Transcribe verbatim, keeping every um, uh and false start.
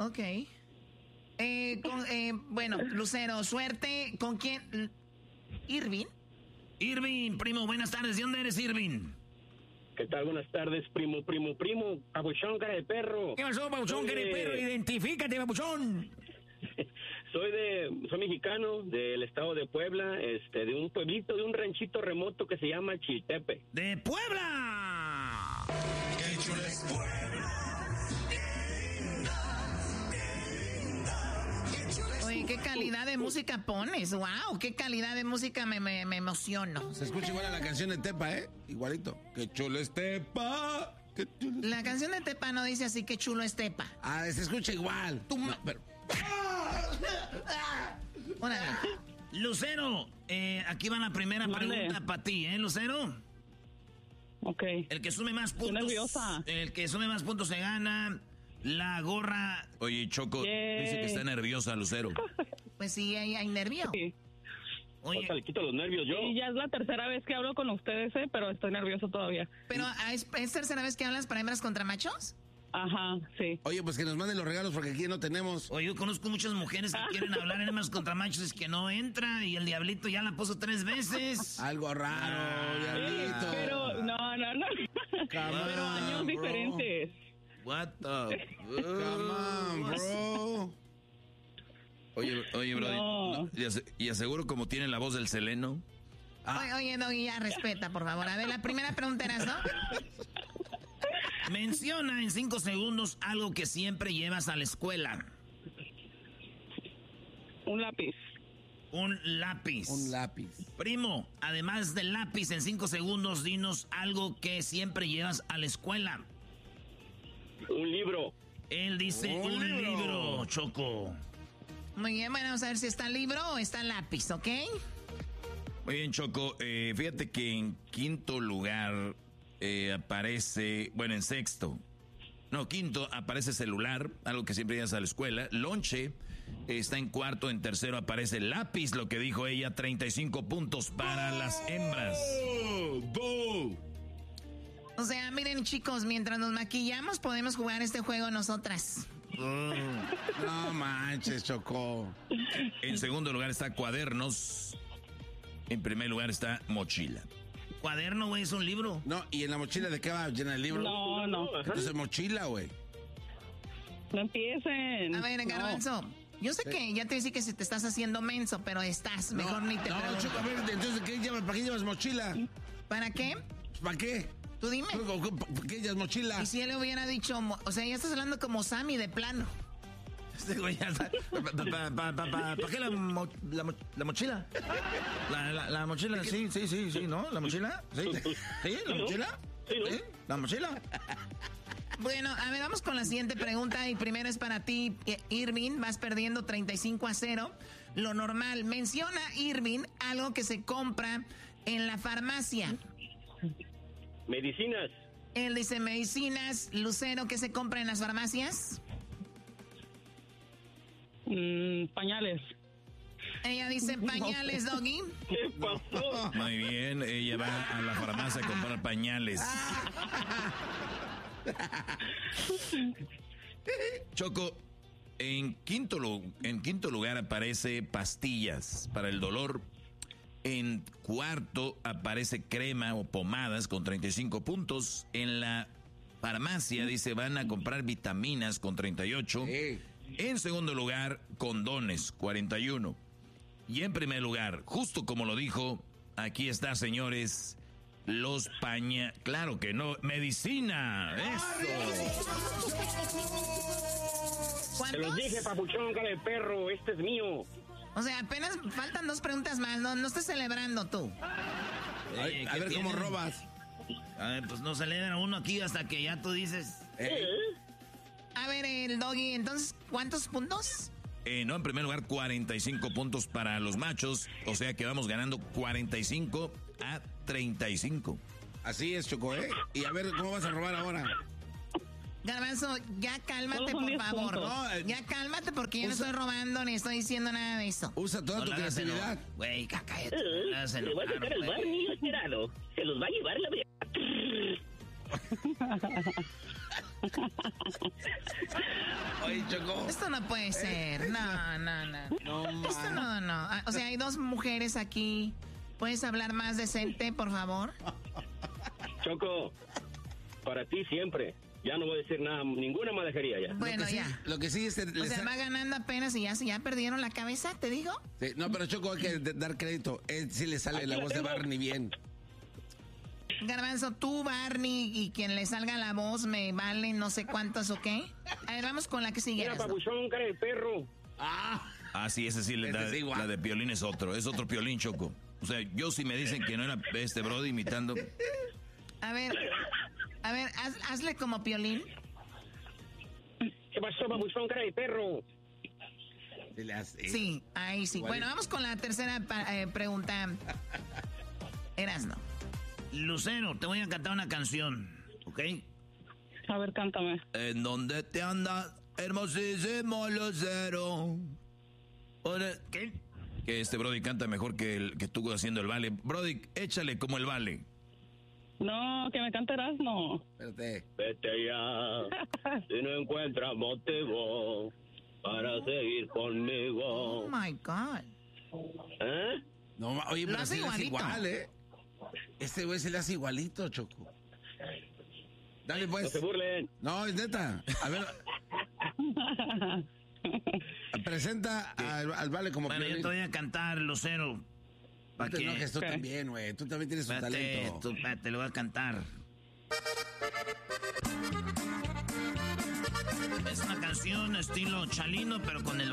Ok. Eh, con, eh, bueno, Lucero, suerte. ¿Con quién? ¿Irving? Irving, primo, buenas tardes. ¿De dónde eres, Irving? ¿Qué tal? Buenas tardes, primo, primo, primo. Papuchón, cara de perro. ¿Qué pasó, Papuchón, cara de perro? Identifícate, Papuchón. Soy de, soy mexicano, del estado de Puebla, este, de un pueblito, de un ranchito remoto que se llama Chiltepe. ¡De Puebla! ¡Qué chulo es Puebla! Oye, qué calidad de música pones. Wow, qué calidad de música, me, me, me emociono. Se escucha igual a la canción de Tepa, ¿eh? Igualito. ¡Qué chulo es Tepa! Qué chulo es... La canción de Tepa no dice así, qué chulo es Tepa. Ah, se escucha igual. Tú, no, pero... Órale. Lucero, eh, aquí va la primera Mande. pregunta para ti, ¿eh, Lucero? Ok. El que sume más puntos. Estoy nerviosa. El que sume más puntos se gana la gorra. Oye, Choco, Yay. dice que está nerviosa, Lucero. Pues sí, hay, hay nervio. Sí. Oye, Ahorita le quito los nervios yo. Y ya es la tercera vez que hablo con ustedes, ¿eh? Pero estoy nervioso todavía. Pero ¿es, ¿es tercera vez que hablas para hembras contra machos? Ajá, sí. Oye, pues que nos manden los regalos porque aquí no tenemos. oye, yo conozco muchas mujeres que quieren hablar en más contra machos, es que no entra y el diablito ya la puso tres veces. Algo raro, diablito. Pero, no, no, no. Pero años bro. diferentes. What the... Come on, bro. Oye, oye, bro, No. no, y, ase- y aseguro como tiene la voz del Seleno. Oye, oye, Doggy, ya respeta, por favor. A ver, la primera pregunta era, ¿no? Menciona en cinco segundos algo que siempre llevas a la escuela. Un lápiz. Un lápiz. Un lápiz. Primo, además del lápiz, en cinco segundos, dinos algo que siempre llevas a la escuela. Un libro. Él dice Un un, libro. libro, Choco. Muy bien, bueno, vamos a ver si está el libro o está el lápiz, ¿ok? Muy bien, Choco. Eh, fíjate que en quinto lugar eh, aparece, bueno, en sexto. No, quinto aparece celular, algo que siempre llevas a la escuela. Lonche eh, está en cuarto, en tercero aparece lápiz, lo que dijo ella, treinta y cinco puntos para las hembras. O sea, miren, chicos, mientras nos maquillamos podemos jugar este juego nosotras. No manches, Choco. En segundo lugar está cuadernos. En primer lugar está mochila. Cuaderno, güey, es un libro. No, ¿y en la mochila de qué va llena el libro? No, no. Entonces mochila, güey. No empiecen. A ver, No. Garbanzo, yo sé que ya te decía que se te estás haciendo menso, pero estás, mejor no, ni te No, pregunto. Choco, a ver, entonces, ¿qué llevas? ¿Para qué llevas mochila? ¿Para qué? ¿Para qué? Tú dime. ¿Para qué llevas mochila? Y si él le hubiera dicho, mo- o sea, ya estás hablando como Sammy de plano. Este güey ya está. ¿Para pa, pa, pa, pa qué la, mo- la, mo- la mochila? La, la, la mochila, sí, sí, sí, sí, ¿no? ¿La mochila? ¿Sí? ¿Sí? ¿La mochila? Sí, ¿no? ¿Sí? ¿La mochila? Bueno, a ver, vamos con la siguiente pregunta y primero es para ti, eh, Irving, vas perdiendo treinta y cinco a cero. Lo normal, menciona, Irving, algo que se compra en la farmacia. Medicinas. Él dice medicinas. Lucero, ¿qué se compra en las farmacias? Mm, pañales. Ella dice pañales, Doggy. ¿Qué pasó? Muy bien, ella va a la farmacia a comprar pañales. Choco, en quinto, lu- en quinto lugar aparece pastillas para el dolor. En cuarto aparece crema o pomadas con treinta y cinco puntos. En la farmacia dice van a comprar vitaminas con treinta y ocho. Sí. En segundo lugar, condones, cuarenta y uno. Y en primer lugar, justo como lo dijo, aquí está, señores, los paña... Claro que no, medicina. Eso. Te ¿Cuántos? los dije, papuchón, cara de perro. Este es mío. O sea, apenas faltan dos preguntas más. No, no estés celebrando tú. Oye, a ¿qué ver cómo tiene? robas. A ver, pues no celebra uno aquí hasta que ya tú dices... Eh, A ver, el Doggy, entonces, ¿cuántos puntos? Eh, no, en primer lugar, cuarenta y cinco puntos para los machos. O sea que vamos ganando cuarenta y cinco a treinta y cinco. Así es, Choco, ¿eh? Y a ver, ¿cómo vas a robar ahora? Garbanzo, ya cálmate, Solo son por diez favor. puntos. No, eh, Ya cálmate porque yo no usa- estoy robando ni estoy diciendo nada de eso. Usa toda No tu la hagas creatividad. enojar. Güey, ca- cállate. no la hagas Le voy a enojar, sacar el güey. Barney esperado. Se los va a llevar la vieja. Oye, Choco. Esto no puede ser. No, no, no. No, Esto no, no. O sea, hay dos mujeres aquí. ¿Puedes hablar más decente, por favor? Choco, para ti siempre. Ya no voy a decir nada, ninguna malejería ya. Bueno, lo que sí, ya. Lo que sí es... O sea, va ganando apenas y ya, ya perdieron la cabeza, ¿te digo? Sí, no, pero Choco, hay que dar crédito. Él sí le sale Aquí la la voz de tengo. Barney bien. Garbanzo, tú, Barney, y quien le salga la voz me vale no sé cuántos, ¿ok? A ver, vamos con la que sigue. Mira, Erasmo. papuchón, cara de perro. Ah, Ah, sí, ese sí, Ese la, es igual. la de Piolín es otro, es otro Piolín, Choco. O sea, yo si me dicen que no era este Brody imitando... A ver, a ver, haz- hazle como Piolín. ¿Qué pasó, papuchón, cara de perro? se le hace. Sí, ahí sí. Igual. Bueno, vamos con la tercera pa- eh, pregunta. Erasno. Lucero, te voy a cantar una canción, ¿ok? A ver, cántame. ¿En dónde te anda, hermosísimo Lucero? Ahora, ¿qué? Que este Brody canta mejor que, el, que tú haciendo el vale. Brody, échale como el vale. No, que me cante Erasmo. Espérate. Vete ya, si no encuentras motivo para seguir conmigo. Oh my God. ¿Eh? No, ma- oye, Lo pero hace sí le hace igualito. igual, ¿eh? Este güey se le hace igualito, Choco. Dale, No pues. se burlen. No, es neta. A ver. Presenta al, al Vale como Bueno, yo Piolín. te voy a cantar, Lucero. No ¿Para te qué? enojes, tú ¿Qué? también, güey. Tú también tienes un Espérate, talento. tú, espérate, lo voy a cantar. Es una canción estilo Chalino, pero con el